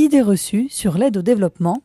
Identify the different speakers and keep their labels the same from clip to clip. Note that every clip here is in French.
Speaker 1: Idées reçues sur l'aide au développement.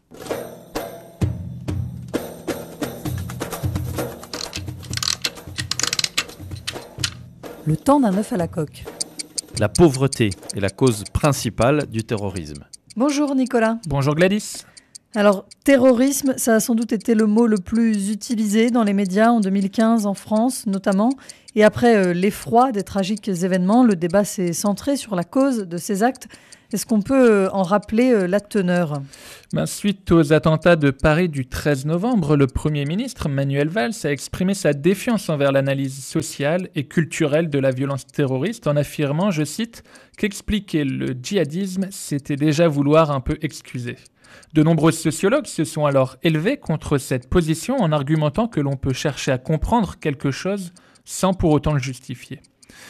Speaker 1: Le temps d'un œuf à la coque.
Speaker 2: La pauvreté est la cause principale du terrorisme.
Speaker 1: Bonjour Nicolas.
Speaker 3: Bonjour Gladys.
Speaker 1: Alors, terrorisme, ça a sans doute été le mot le plus utilisé dans les médias en 2015 en France notamment. Et après l'effroi des tragiques événements, le débat s'est centré sur la cause de ces actes. Est-ce qu'on peut en rappeler la teneur ?
Speaker 3: Suite aux attentats de Paris du 13 novembre, le Premier ministre Manuel Valls a exprimé sa défiance envers l'analyse sociale et culturelle de la violence terroriste en affirmant, je cite, qu'expliquer le djihadisme, c'était déjà vouloir un peu excuser. De nombreux sociologues se sont alors élevés contre cette position en argumentant que l'on peut chercher à comprendre quelque chose sans pour autant le justifier.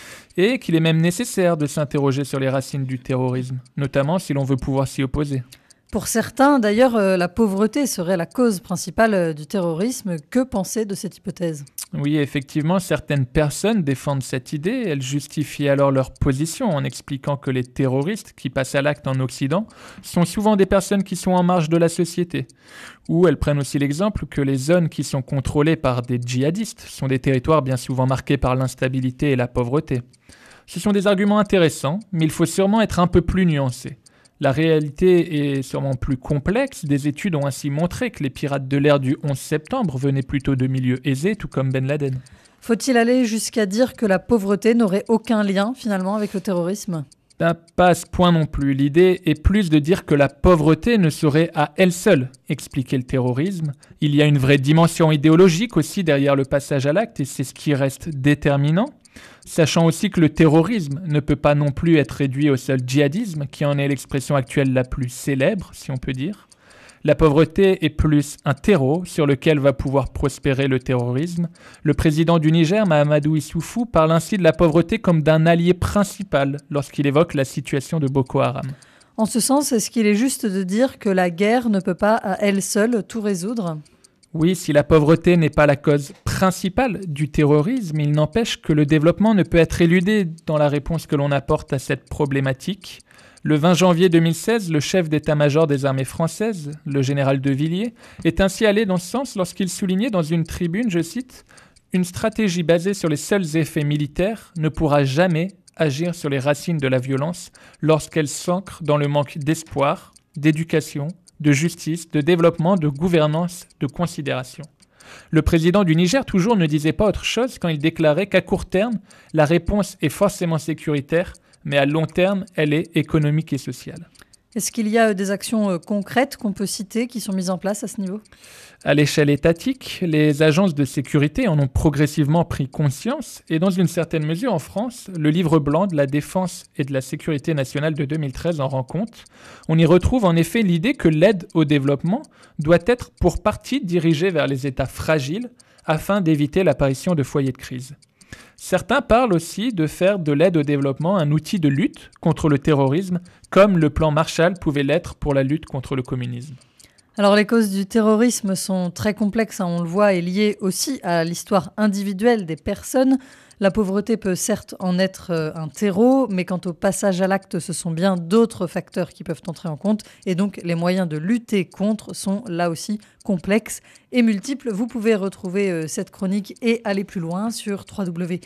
Speaker 3: Et qu'il est même nécessaire de s'interroger sur les racines du terrorisme, notamment si l'on veut pouvoir s'y opposer.
Speaker 1: Pour certains, d'ailleurs, la pauvreté serait la cause principale du terrorisme. Que penser de cette hypothèse ?
Speaker 3: Oui, effectivement, certaines personnes défendent cette idée. Elles justifient alors leur position en expliquant que les terroristes qui passent à l'acte en Occident sont souvent des personnes qui sont en marge de la société. Ou elles prennent aussi l'exemple que les zones qui sont contrôlées par des djihadistes sont des territoires bien souvent marqués par l'instabilité et la pauvreté. Ce sont des arguments intéressants, mais il faut sûrement être un peu plus nuancé. La réalité est sûrement plus complexe. Des études ont ainsi montré que les pirates de l'air du 11 septembre venaient plutôt de milieux aisés, tout comme Ben Laden.
Speaker 1: Faut-il aller jusqu'à dire que la pauvreté n'aurait aucun lien finalement avec le terrorisme ?
Speaker 3: Pas à ce point non plus. L'idée est plus de dire que la pauvreté ne saurait à elle seule expliquer le terrorisme. Il y a une vraie dimension idéologique aussi derrière le passage à l'acte et c'est ce qui reste déterminant. Sachant aussi que le terrorisme ne peut pas non plus être réduit au seul djihadisme, qui en est l'expression actuelle la plus célèbre, si on peut dire. La pauvreté est plus un terreau sur lequel va pouvoir prospérer le terrorisme. Le président du Niger, Mahamadou Issoufou, parle ainsi de la pauvreté comme d'un allié principal lorsqu'il évoque la situation de Boko Haram.
Speaker 1: En ce sens, est-ce qu'il est juste de dire que la guerre ne peut pas à elle seule tout résoudre ?
Speaker 3: Oui, si la pauvreté n'est pas la cause principale du terrorisme, il n'empêche que le développement ne peut être éludé dans la réponse que l'on apporte à cette problématique. Le 20 janvier 2016, le chef d'état-major des armées françaises, le général de Villiers, est ainsi allé dans ce sens lorsqu'il soulignait dans une tribune, je cite, « Une stratégie basée sur les seuls effets militaires ne pourra jamais agir sur les racines de la violence lorsqu'elle s'ancre dans le manque d'espoir, d'éducation, de justice, de développement, de gouvernance, de considération. » Le président du Niger, toujours, ne disait pas autre chose quand il déclarait qu'à court terme, la réponse est forcément sécuritaire, mais à long terme, elle est économique et sociale.
Speaker 1: Est-ce qu'il y a des actions concrètes qu'on peut citer qui sont mises en place à ce niveau ?
Speaker 3: À l'échelle étatique, les agences de sécurité en ont progressivement pris conscience et dans une certaine mesure en France, le livre blanc de la défense et de la sécurité nationale de 2013 en rend compte. On y retrouve en effet l'idée que l'aide au développement doit être pour partie dirigée vers les États fragiles afin d'éviter l'apparition de foyers de crise. Certains parlent aussi de faire de l'aide au développement un outil de lutte contre le terrorisme, comme le plan Marshall pouvait l'être pour la lutte contre le communisme.
Speaker 1: Alors les causes du terrorisme sont très complexes, on le voit, et liées aussi à l'histoire individuelle des personnes. La pauvreté peut certes en être un terreau, mais quant au passage à l'acte, ce sont bien d'autres facteurs qui peuvent entrer en compte. Et donc les moyens de lutter contre sont là aussi complexes et multiples. Vous pouvez retrouver cette chronique et aller plus loin sur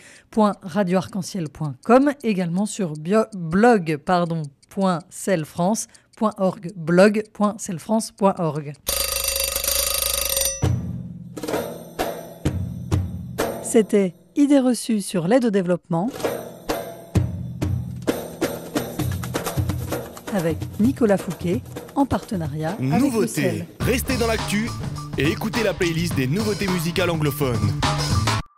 Speaker 1: www.radioarc-en-ciel.com, également sur blog.celfrance.org. C'était Idées reçues sur l'aide au développement avec Nicolas Fouquet en partenariat avec le
Speaker 4: Nouveauté.
Speaker 1: CEL.
Speaker 4: Restez dans l'actu et écoutez la playlist des nouveautés musicales anglophones.